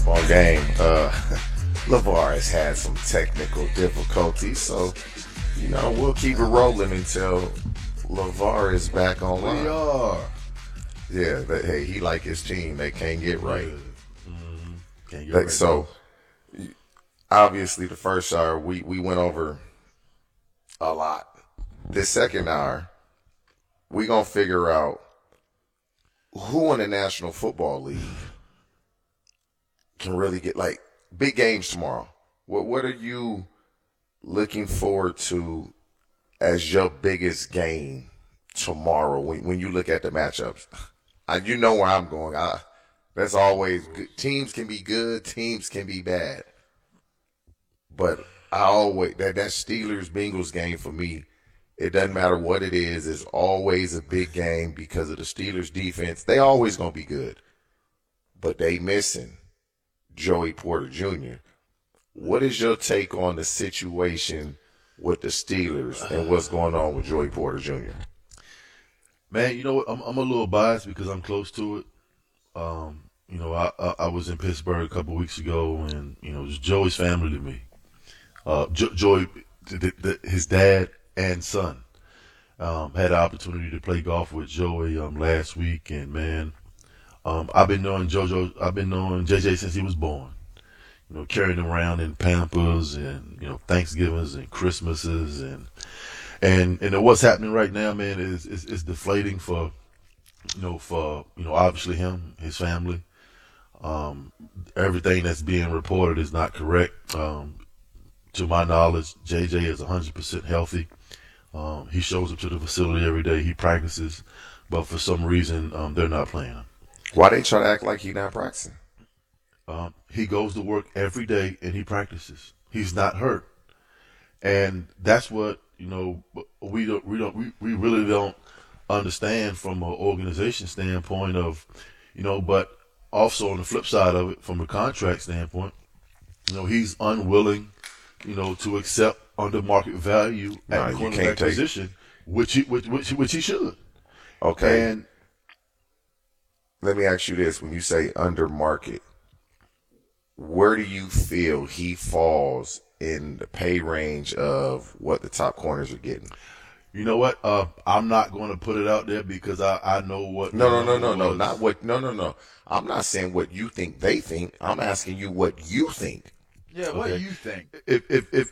On game, LeVar has had some technical difficulties, so we'll keep it rolling until LeVar is back online. We are. Yeah, but hey, he like his team. They can't get right. Mm-hmm. Can't get Like, right. so obviously the first hour we went over a lot. This second hour, we gonna figure out who in the National Football League can really get like big games tomorrow. What are you looking forward to as your biggest game tomorrow when you look at the matchups? You know where I'm going. That's always good. Teams can be good, teams can be bad. But I always that Steelers Bengals game for me, it doesn't matter what it is, it's always a big game because of the Steelers defense. They always gonna be good. But they missing Joey Porter Jr. What is your take on the situation with the Steelers and what's going on with Joey Porter Jr.? Man, you know what? I'm a little biased because I'm close to it. I was in Pittsburgh a couple weeks ago, and it's Joey's family to me. Joey, his dad and son, had the opportunity to play golf with Joey last week, and man, I've been knowing JJ since he was born. Carrying him around in Pampers and Thanksgivings and Christmases and what's happening right now, man, is deflating for obviously him, his family. Everything that's being reported is not correct. To my knowledge, JJ is 100% healthy. He shows up to the facility every day. He practices, but for some reason, they're not playing him. Why they try to act like he's not practicing? He goes to work every day and he practices. He's not hurt, and that's what we really don't understand from an organization standpoint of, but also on the flip side of it, from a contract standpoint, he's unwilling, to accept under market value at the cornerback position, which he should. Okay. And let me ask you this: when you say under market, where do you feel he falls in the pay range of what the top corners are getting? You know what? I'm not going to put it out there because I know what. No. Not what. No. I'm not saying what you think they think. I'm asking you what you think. Yeah, what do you think? If